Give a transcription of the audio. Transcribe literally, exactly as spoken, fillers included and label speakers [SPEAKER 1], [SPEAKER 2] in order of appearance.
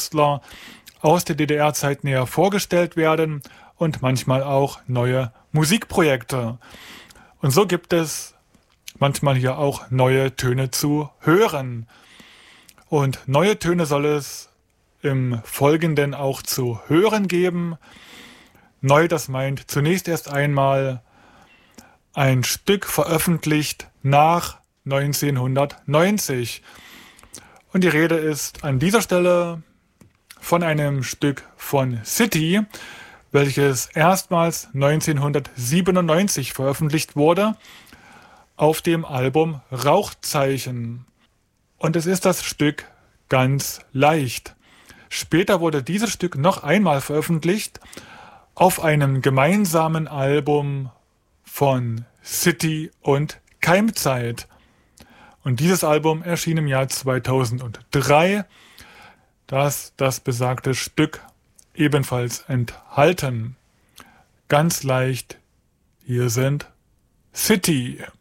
[SPEAKER 1] Künstler aus der D D R-Zeit näher vorgestellt werden und manchmal auch neue Musikprojekte. Und so gibt es manchmal hier auch neue Töne zu hören. Und neue Töne soll es im Folgenden auch zu hören geben. Neu, das meint zunächst erst einmal ein Stück veröffentlicht nach neunzehnhundertneunzig. Und die Rede ist an dieser Stelle von einem Stück von City, welches erstmals neunzehnhundertsiebenundneunzig veröffentlicht wurde auf dem Album Rauchzeichen. Und es ist das Stück Ganz leicht. Später wurde dieses Stück noch einmal veröffentlicht auf einem gemeinsamen Album von City und Keimzeit. Und dieses Album erschien im Jahr zweitausenddrei, das das besagte Stück ebenfalls enthalten. Ganz leicht, hier sind City.